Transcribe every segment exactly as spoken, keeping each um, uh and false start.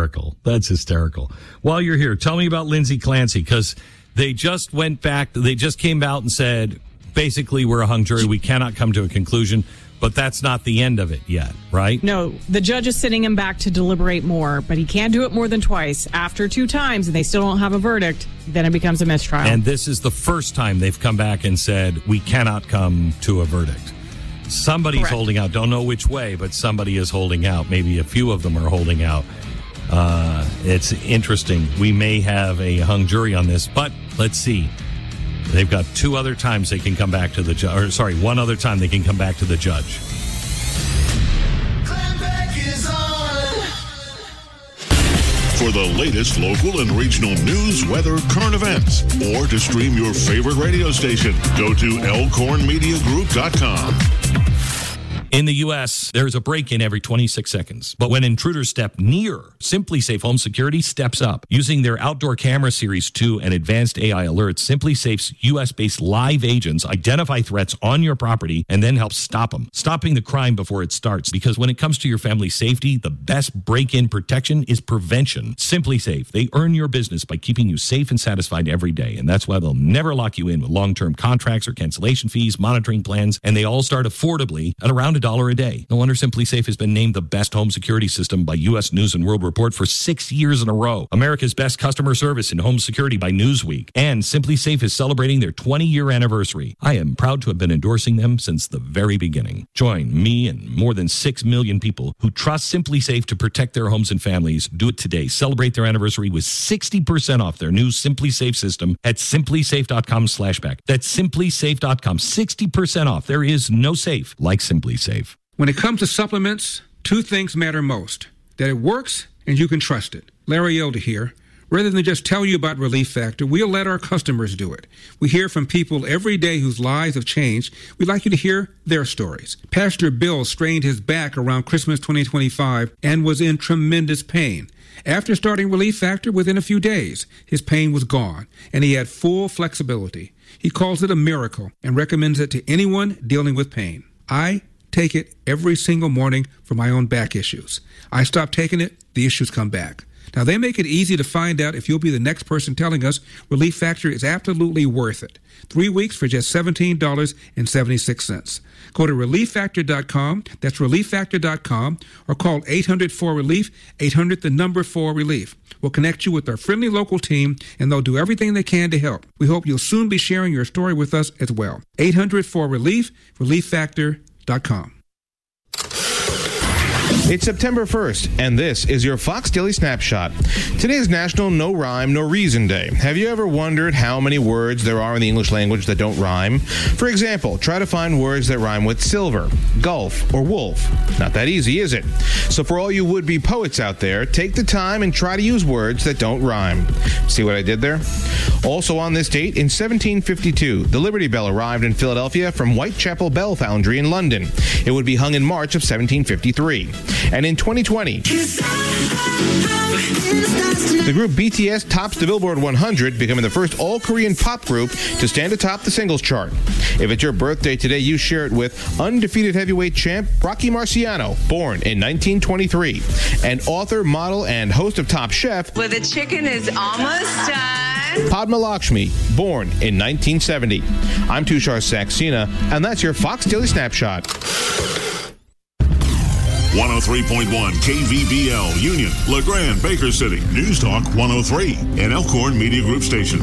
hysterical. That's hysterical. While you're here, tell me about Lindsay Clancy, because they just went back. They just came out and said, basically, we're a hung jury. We cannot come to a conclusion. But that's not the end of it yet, right? No, the judge is sitting him back to deliberate more, but he can't do it more than twice. After two times and they still don't have a verdict, then it becomes a mistrial. And this is the first time they've come back and said, we cannot come to a verdict. Somebody's Correct. holding out. Don't know which way, but somebody is holding out. Maybe a few of them are holding out. Uh, it's interesting. We may have a hung jury on this, but let's see. They've got two other times they can come back to the judge. Or sorry, one other time they can come back to the judge. For the latest local and regional news, weather, current events, or to stream your favorite radio station, go to elkhorn media group dot com. In the U S, there's a break-in every twenty-six seconds. But when intruders step near, SimpliSafe Home Security steps up. Using their Outdoor Camera Series two and advanced A I alerts, SimpliSafe's U S-based live agents identify threats on your property and then help stop them, stopping the crime before it starts. Because when it comes to your family's safety, the best break-in protection is prevention. SimpliSafe, they earn your business by keeping you safe and satisfied every day. And that's why they'll never lock you in with long-term contracts or cancellation fees, monitoring plans, and they all start affordably at around a dollar a day. No wonder SimpliSafe has been named the best home security system by U S News and World Report for six years in a row. America's best customer service in home security by Newsweek. And SimpliSafe is celebrating their twenty-year anniversary. I am proud to have been endorsing them since the very beginning. Join me and more than six million people who trust SimpliSafe to protect their homes and families. Do it today. Celebrate their anniversary with sixty percent off their new SimpliSafe system at simplisafe.com slash back. That's simplisafe dot com. sixty percent off. There is no safe like SimpliSafe. When it comes to supplements, two things matter most: that it works and you can trust it. Larry Elder here. Rather than just tell you about Relief Factor, we'll let our customers do it. We hear from people every day whose lives have changed. We'd like you to hear their stories. Pastor Bill strained his back around Christmas twenty twenty-five and was in tremendous pain. After starting Relief Factor, within a few days, his pain was gone, and he had full flexibility. He calls it a miracle and recommends it to anyone dealing with pain. I take it every single morning for my own back issues. I stop taking it, the issues come back. Now, they make it easy to find out if you'll be the next person telling us Relief Factor is absolutely worth it. Three weeks for just seventeen dollars and seventy-six cents. Go to relief factor dot com, that's relief factor dot com, or call eight hundred four relief, eight hundred the number four relief. We'll connect you with our friendly local team, and they'll do everything they can to help. We hope you'll soon be sharing your story with us as well. eight hundred four relief, relief factor dot com. It's September first, and this is your Fox Daily Snapshot. Today is National No Rhyme, No Reason Day. Have you ever wondered how many words there are in the English language that don't rhyme? For example, try to find words that rhyme with silver, gulf, or wolf. Not that easy, is it? So for all you would-be poets out there, take the time and try to use words that don't rhyme. See what I did there? Also on this date, in seventeen fifty-two, the Liberty Bell arrived in Philadelphia from Whitechapel Bell Foundry in London. It would be hung in March of seventeen fifty-three. And in twenty twenty, the group B T S tops the Billboard one hundred, becoming the first all-Korean pop group to stand atop the singles chart. If it's your birthday today, you share it with undefeated heavyweight champ Rocky Marciano, born in nineteen twenty-three, and author, model, and host of Top Chef, Well, the chicken is almost done. Padma Lakshmi, born in nineteen seventy. I'm Tushar Saxena, and that's your Fox Daily Snapshot. one oh three point one K V B L, Union, LeGrand, Baker City, News Talk one oh three, an Elkhorn Media Group station.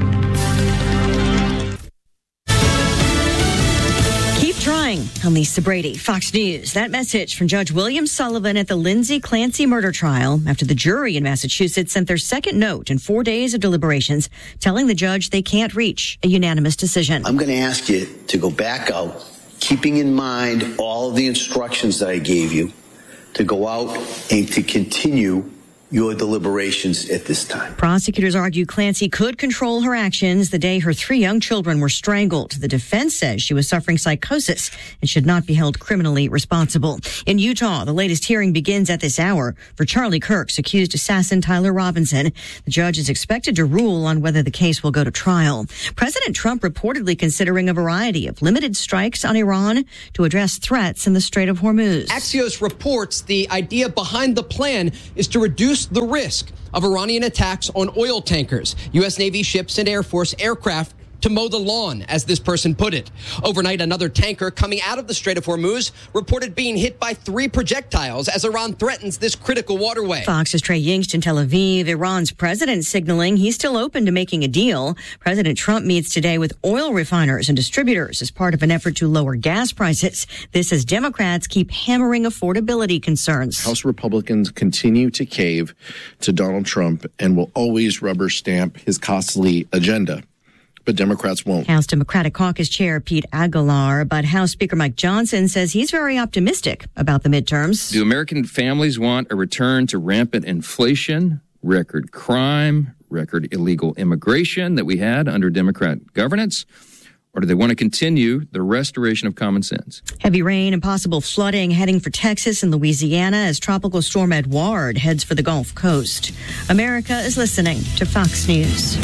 Keep trying. I'm Lisa Brady, Fox News. That message from Judge William Sullivan at the Lindsay Clancy murder trial after the jury in Massachusetts sent their second note in four days of deliberations, telling the judge they can't reach a unanimous decision. I'm going to ask you to go back out, keeping in mind all of the instructions that I gave you, to go out and to continue your deliberations at this time. Prosecutors argue Clancy could control her actions the day her three young children were strangled. The defense says she was suffering psychosis and should not be held criminally responsible. In Utah, the latest hearing begins at this hour for Charlie Kirk's accused assassin Tyler Robinson. The judge is expected to rule on whether the case will go to trial. President Trump reportedly considering a variety of limited strikes on Iran to address threats in the Strait of Hormuz. Axios reports the idea behind the plan is to reduce reduce the risk of Iranian attacks on oil tankers, U S Navy ships, and Air Force aircraft to mow the lawn, as this person put it. Overnight, another tanker coming out of the Strait of Hormuz reported being hit by three projectiles as Iran threatens this critical waterway. Fox's Trey Yingst in Tel Aviv. Iran's president signaling he's still open to making a deal. President Trump meets today with oil refiners and distributors as part of an effort to lower gas prices. This as Democrats keep hammering affordability concerns. House Republicans continue to cave to Donald Trump and will always rubber stamp his costly agenda. But Democrats won't. House Democratic Caucus Chair Pete Aguilar, but House Speaker Mike Johnson says he's very optimistic about the midterms. Do American families want a return to rampant inflation, record crime, record illegal immigration that we had under Democrat governance? Or do they want to continue the restoration of common sense? Heavy rain and possible flooding heading for Texas and Louisiana as Tropical Storm Edouard heads for the Gulf Coast. America is listening to Fox News.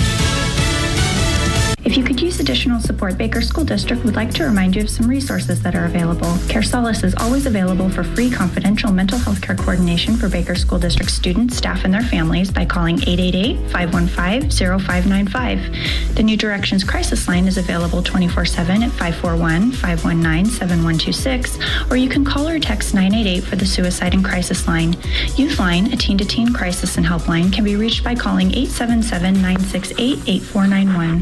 If you could use additional support, Baker School District would like to remind you of some resources that are available. Care Solace is always available for free confidential mental health care coordination for Baker School District students, staff, and their families by calling eight eight eight, five one five, zero five nine five. The New Directions Crisis Line is available twenty-four seven at five four one, five one nine, seven one two six, or you can call or text nine eight eight for the Suicide and Crisis Line. Youth Line, a teen-to-teen crisis and helpline, can be reached by calling eight seven seven, nine six eight, eight four nine one.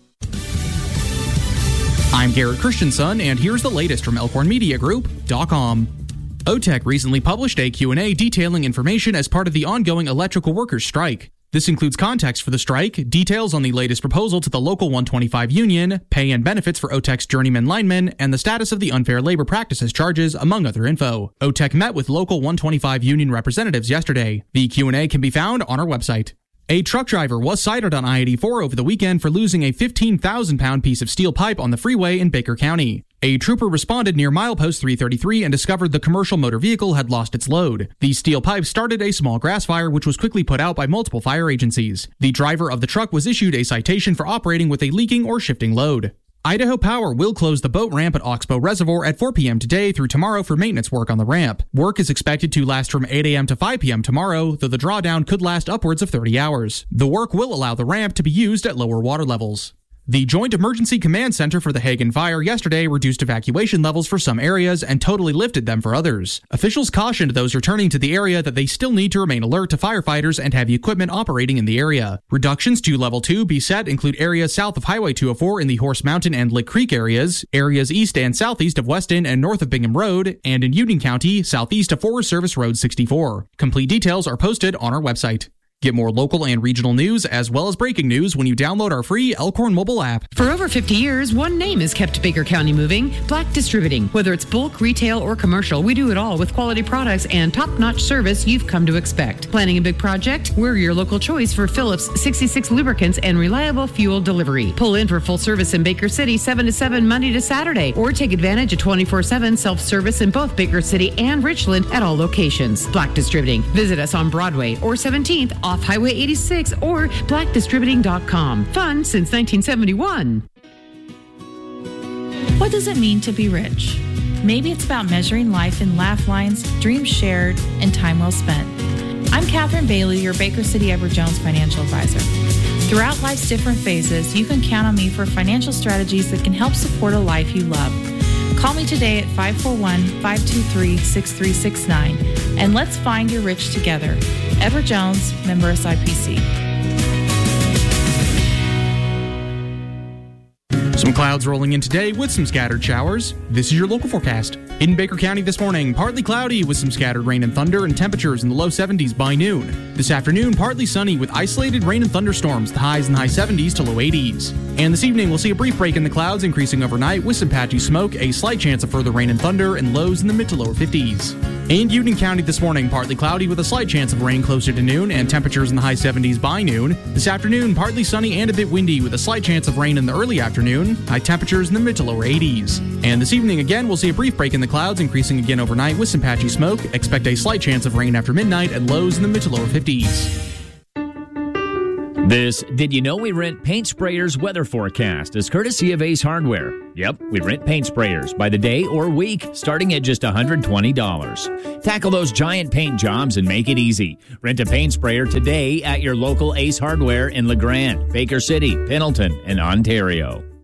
I'm Garrett Christensen, and here's the latest from Elkhorn Media Group dot com. O T E C recently published a Q and A detailing information as part of the ongoing electrical workers strike. This includes context for the strike, details on the latest proposal to the Local one twenty-five union, pay and benefits for O T E C's journeyman linemen, and the status of the unfair labor practices charges, among other info. O T E C met with Local one twenty-five union representatives yesterday. The Q and A can be found on our website. A truck driver was cited on I eighty-four over the weekend for losing a fifteen thousand pound piece of steel pipe on the freeway in Baker County. A trooper responded near milepost three thirty-three and discovered the commercial motor vehicle had lost its load. The steel pipe started a small grass fire, which was quickly put out by multiple fire agencies. The driver of the truck was issued a citation for operating with a leaking or shifting load. Idaho Power will close the boat ramp at Oxbow Reservoir at four p.m. today through tomorrow for maintenance work on the ramp. Work is expected to last from eight a.m. to five p.m. tomorrow, though the drawdown could last upwards of thirty hours. The work will allow the ramp to be used at lower water levels. The Joint Emergency Command Center for the Hagen Fire yesterday reduced evacuation levels for some areas and totally lifted them for others. Officials cautioned those returning to the area that they still need to remain alert to firefighters and heavy equipment operating in the area. Reductions to Level two B SET include areas south of Highway two oh four in the Horse Mountain and Lick Creek areas, areas east and southeast of Weston and north of Bingham Road, and in Union County, southeast of Forest Service Road sixty-four. Complete details are posted on our website. Get more local and regional news as well as breaking news when you download our free Elkhorn mobile app. For over fifty years, one name has kept Baker County moving, Black Distributing. Whether it's bulk, retail, or commercial, we do it all with quality products and top-notch service you've come to expect. Planning a big project? We're your local choice for Phillips sixty-six lubricants and reliable fuel delivery. Pull in for full service in Baker City seven to seven Monday to Saturday, or take advantage of twenty-four seven self-service in both Baker City and Richland at all locations. Black Distributing. Visit us on Broadway or seventeenth off Highway eighty-six or black distributing dot com. Fun since nineteen seventy-one. What does it mean to be rich? Maybe it's about measuring life in laugh lines, dreams shared, and time well spent. I'm Catherine Bailey, your Baker City Edward Jones financial advisor. Throughout life's different phases, you can count on me for financial strategies that can help support a life you love. Call me today at five four one, five two three, six three six nine and let's find your rich together. Edward Jones, member S I P C. Some clouds rolling in today with some scattered showers. This is your local forecast. In Baker County this morning, partly cloudy with some scattered rain and thunder and temperatures in the low seventies by noon. This afternoon, partly sunny with isolated rain and thunderstorms, the highs in the high seventies to low eighties. And this evening, we'll see a brief break in the clouds increasing overnight with some patchy smoke, a slight chance of further rain and thunder, and lows in the mid to lower fifties. In Union County this morning, partly cloudy with a slight chance of rain closer to noon and temperatures in the high seventies by noon. This afternoon, partly sunny and a bit windy with a slight chance of rain in the early afternoon, high temperatures in the mid to lower eighties. And this evening again, we'll see a brief break in the clouds increasing again overnight with some patchy smoke. Expect a slight chance of rain after midnight and lows in the mid to lower fifties. This Did You Know We Rent Paint Sprayers weather forecast is courtesy of Ace Hardware. Yep, we rent paint sprayers by the day or week, starting at just one hundred twenty dollars. Tackle those giant paint jobs and make it easy. Rent a paint sprayer today at your local Ace Hardware in LeGrand, Baker City, Pendleton, and Ontario.